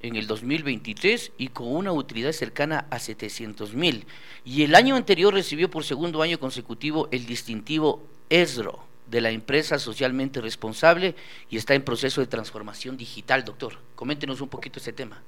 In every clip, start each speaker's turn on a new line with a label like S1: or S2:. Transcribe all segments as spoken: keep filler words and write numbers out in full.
S1: en el dos mil veintitrés y con una utilidad cercana a setecientos mil. Y el año anterior recibió por segundo año consecutivo el distintivo ESRO de la empresa socialmente responsable y está en proceso de transformación digital, doctor. Coméntenos un poquito ese tema.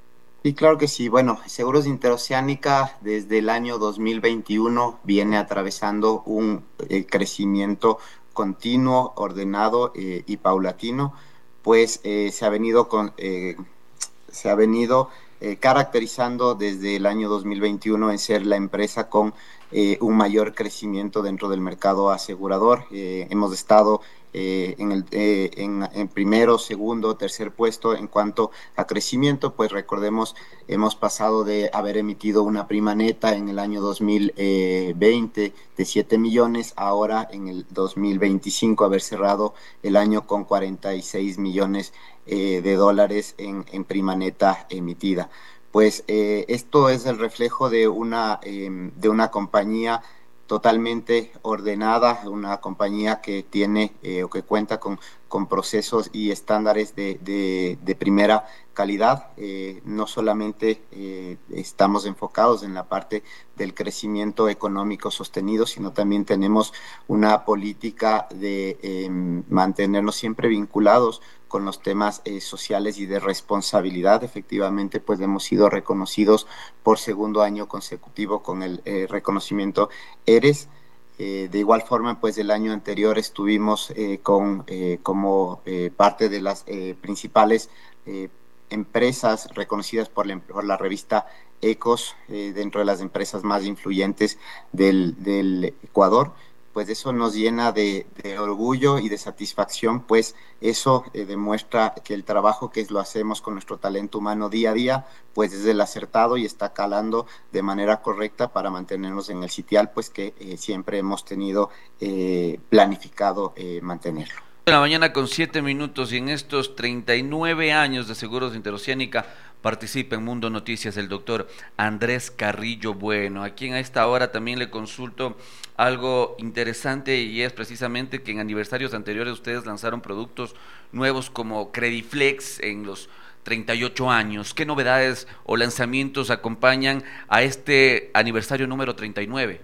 S2: Y claro que sí. Bueno, Seguros Interoceánica desde el año dos mil veintiuno viene atravesando un eh, crecimiento continuo, ordenado eh, y paulatino, pues eh, se ha venido con, eh, se ha venido eh, caracterizando desde el año dos mil veintiuno en ser la empresa con eh, un mayor crecimiento dentro del mercado asegurador. Eh, hemos estado eh, en, el, eh, en, en primero, segundo, tercer puesto en cuanto a crecimiento, pues recordemos, hemos pasado de haber emitido una prima neta en el año dos mil veinte de siete millones, ahora en el dos mil veinticinco haber cerrado el año con cuarenta y seis millones eh, de dólares en, en prima neta emitida. Pues eh, esto es el reflejo de una, eh, de una compañía totalmente ordenada, una compañía que tiene eh, o que cuenta con, con procesos y estándares de, de, de primera calidad. Eh, no solamente eh, estamos enfocados en la parte del crecimiento económico sostenido, sino también tenemos una política de eh, mantenernos siempre vinculados con los temas eh, sociales y de responsabilidad. Efectivamente, pues hemos sido reconocidos por segundo año consecutivo con el eh, reconocimiento ERES. Eh, de igual forma, pues el año anterior estuvimos eh, con, eh, como eh, parte de las eh, principales eh, empresas reconocidas por la, por la revista Ecos, eh, dentro de las empresas más influyentes del, del Ecuador. Pues eso nos llena de, de orgullo y de satisfacción, pues eso eh, demuestra que el trabajo que lo hacemos con nuestro talento humano día a día, pues es el acertado y está calando de manera correcta para mantenernos en el sitial, pues que eh, siempre hemos tenido eh, planificado eh, mantenerlo.
S3: De la mañana con siete minutos y en estos treinta y nueve años de Seguros Interoceánica participa en Mundo Noticias el doctor Andrés Carrillo Bueno, a quien a esta hora también le consulto algo interesante y es precisamente que en aniversarios anteriores ustedes lanzaron productos nuevos como Crediflex en los treinta y ocho años. ¿Qué novedades o lanzamientos acompañan a este aniversario número treinta y nueve?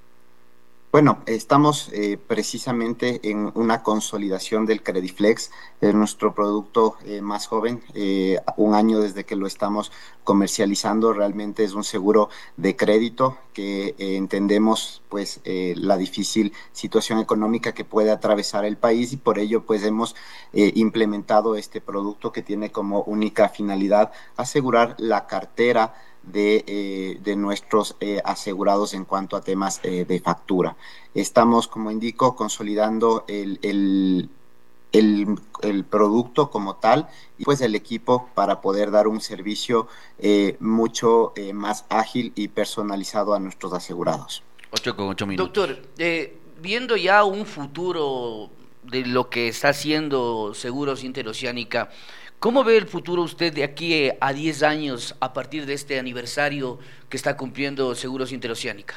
S2: Bueno, estamos eh, precisamente en una consolidación del Crediflex, es nuestro producto eh, más joven, eh, un año desde que lo estamos comercializando. Realmente es un seguro de crédito que eh, entendemos pues eh, la difícil situación económica que puede atravesar el país y por ello pues hemos eh, implementado este producto que tiene como única finalidad asegurar la cartera de, eh, de nuestros eh, asegurados en cuanto a temas eh, de factura. Estamos, como indico, consolidando el, el, el, el producto como tal y pues el equipo para poder dar un servicio eh, mucho eh, más ágil y personalizado a nuestros asegurados.
S3: Ocho con ocho minutos.
S1: Doctor, eh, viendo ya un futuro de lo que está haciendo Seguros Interoceánica, ¿cómo ve el futuro usted de aquí a diez años a partir de este aniversario que está cumpliendo Seguros Interoceánica?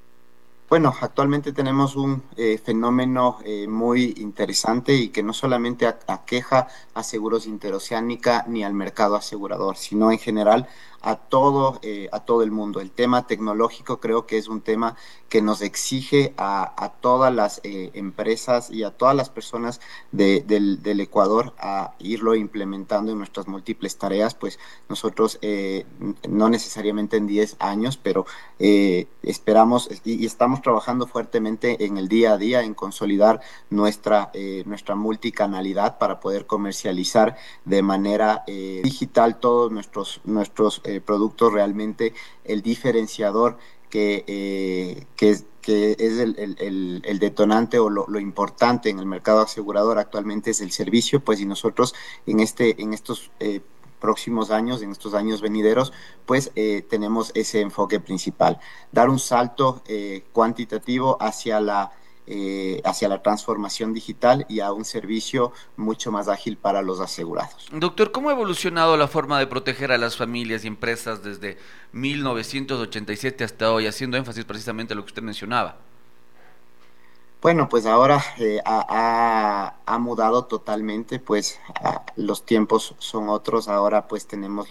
S2: Bueno, actualmente tenemos un eh, fenómeno eh, muy interesante y que no solamente aqueja a Seguros Interoceánica ni al mercado asegurador, sino en general a todo, eh, a todo el mundo. El tema tecnológico creo que es un tema que nos exige a, a todas las eh, empresas y a todas las personas de, del, del Ecuador a irlo implementando en nuestras múltiples tareas, pues nosotros eh, no necesariamente en diez años, pero eh, esperamos y, y estamos trabajando fuertemente en el día a día en consolidar nuestra, eh, nuestra multicanalidad para poder comercializar de manera eh, digital todos nuestros, nuestros eh, productos. Realmente el diferenciador que, eh, que es que es el, el, el detonante o lo, lo importante en el mercado asegurador actualmente es el servicio, pues y nosotros en, este, en estos eh, próximos años, en estos años venideros, pues eh, tenemos ese enfoque principal, dar un salto eh, cuantitativo hacia la, eh, hacia la transformación digital y a un servicio mucho más ágil para los asegurados.
S3: Doctor, ¿cómo ha evolucionado la forma de proteger a las familias y empresas desde mil novecientos ochenta y siete hasta hoy, haciendo énfasis precisamente en lo que usted mencionaba?
S2: Bueno, pues ahora eh, ha, ha, ha mudado totalmente, pues a, los tiempos son otros, ahora pues tenemos